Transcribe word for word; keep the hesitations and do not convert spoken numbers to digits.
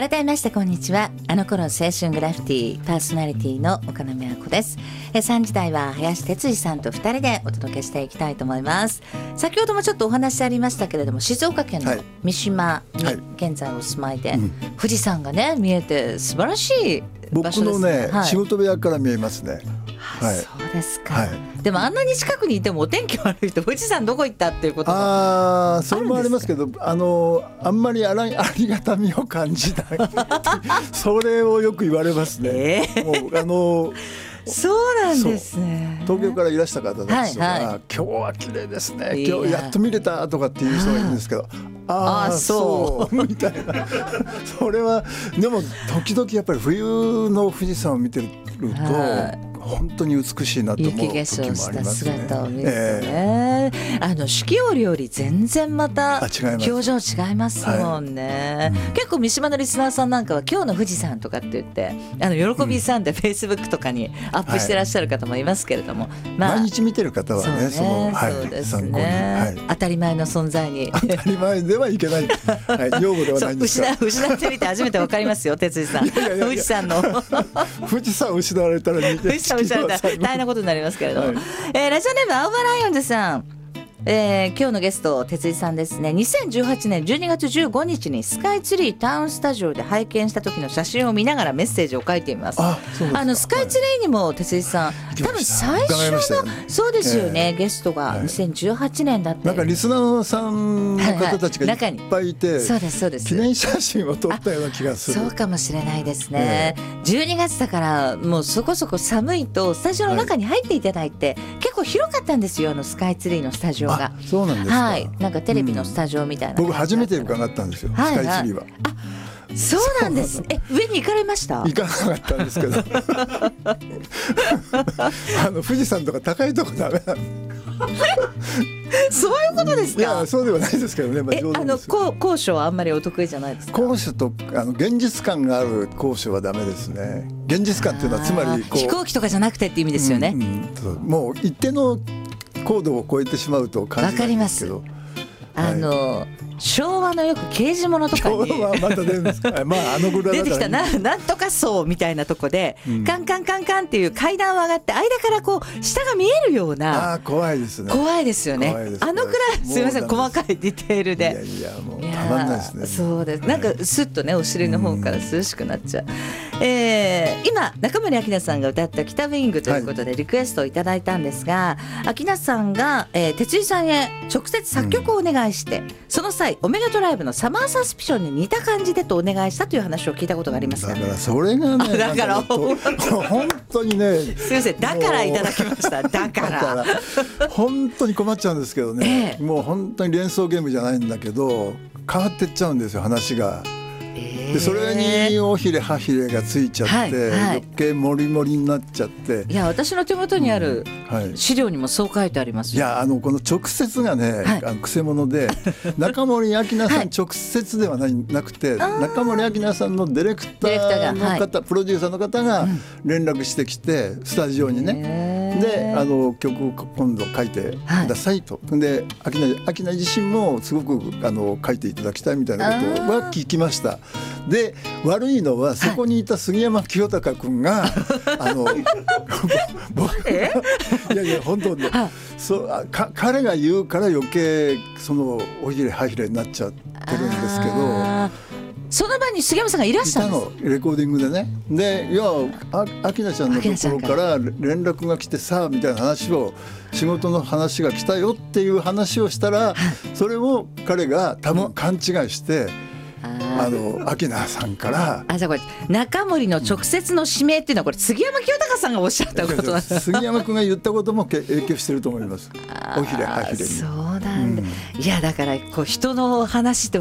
改めましてこんにちは。あの頃青春グラフィティパーソナリティの岡野美和子です。さんじ台は林哲司さんとふたりでお届けしていきたいと思います。先ほどもちょっとお話ありましたけれども、静岡県の三島に現在お住まいで、はいはい、富士山がね見えて素晴らしい場所ですね。僕のね、 はい、仕事部屋から見えますね。 はい、そうですか、はい、でもあんなに近くにいてもお天気悪いと富士山どこ行ったっていうこともあああそれもありますけど、あのあんまりあらありがたみを感じないそれをよく言われますね、えー、もうあのそうなんですね。 東京からいらした方たちとか、はいはい、今日は綺麗ですね、今日やっと見れたとかっていう人がいるんですけど、ああそうみたいなそれはでも時々やっぱり冬の富士山を見てると、はい本当に美しいなと思う時もありますね。雪化粧した姿を見るとね、えー、あの四季折より全然また表情違いますもんね、はいうん、結構三島のリスナーさんなんかは今日の富士山とかって言ってあの喜びさんでフェイスブックとかにアップしてらっしゃる方もいますけれども、はいまあ、毎日見てる方はねそうね、はい、そうですね、はい、当たり前の存在に当たり前ではいけない、はい、用語ではないんですが失, 失ってみて初めて分かりますよ哲司さん。いやいやいや富士山の富士山失われたら見て富士山失われたら大変なことになりますけれども、はいえー、ラジオネーム青葉ライオンズさん、えー、今日のゲスト哲司さんですね。にせんじゅうはちねんじゅうにがつじゅうごにちにスカイツリータウンスタジオで拝見した時の写真を見ながらメッセージを書いています。 あ, あのスカイツリーにも哲司さん、はい、多分最初の、ね、そうですよね、えー、ゲストがにせんじゅうはちねんだって、 なんかリスナーさんの方たちがいっぱいいて、はいはい、 そうですそうです、 記念写真を撮ったような気がする。 そうかもしれないですね、えー、じゅうにがつだからもうそこそこ寒いとスタジオの中に入っていただいて、はい、結構広かったんですよ、あのスカイツリーのスタジオが。 そうなんですはい、なんかテレビのスタジオみたいな、うん、 僕初めて伺ったんですよ、はいはい、スカイツリーは。 あ、そうなんです。え、上に行かれました？ 行かなかったんですけどあの富士山とか高いとこダメなんそういうことですか？ いやそうではないですけどね、まあ、 えあの高所はあんまりお得意じゃないですか？ 高所とあの現実感がある高所はダメですね。現実感っていうのはつまりこう飛行機とかじゃなくてって意味ですよね、 うんうん、もう一定の高度を超えてしまうと感じないんですけど、 あの、はい、昭和のよく刑事物とかに昭和はまた出るんですかまああのぐらいだったら出てきた な, なんとか層みたいなとこで、うん、カンカンカンカンっていう階段を上がって間からこう下が見えるような。 あ怖いですね。 怖いですよね。あのくらいすみません細かいディテールで。 いやいやもうたまんないですね。 そうです。なんかスッとねお尻の方から涼しくなっちゃう、うんえー、今中森明菜さんが歌った北ウィングということでリクエストをいただいたんですが、はい、明菜さんが、えー、哲司さんへ直接作曲をお願いして、うん、その際オメガトライブのサマーサスピションに似た感じでとお願いしたという話を聞いたことがありますが、 だからそれがねだから本当にねすみませんだからいただきましただからだから本当に困っちゃうんですけどね、ええ、もう本当に連想ゲームじゃないんだけど変わってっちゃうんですよ話が。でそれに尾ひれ歯ひれがついちゃって、はいはい、余計モリモリになっちゃって、 いや私の手元にある資料にもそう書いてありますよ、 うんはい、いやあのこの直接がね、はい、あのくせ者で中森明菜さん直接ではない、なくて中森明菜さんのディレクターの方、はい、プロデューサーの方が連絡してきてスタジオにねであの曲を今度書いてくださいと、はい、で明菜自身もすごくあの書いていただきたいみたいなことは聞きました。で悪いのはそこにいた杉山清隆君が、はい、あの僕がいやいや本当に、はい、そうか彼が言うから余計そのおひれはひれになっちゃってるんですけど、 その場に杉山さんがいらっしゃるんです。 いたのレコーディングでね。でいや明菜ちゃんのところから連絡が来てさみたいな話を仕事の話が来たよっていう話をしたら、はい、それを彼が多分勘違いしてあの明菜さんからあじゃあこれ中森の直接の指名っていうのはこれ杉山清隆さんがおっしゃったことなんです杉山君が言ったことも影響してると思います。おひれはひれに。 そうなんだ、うん、いやだからこう人の話って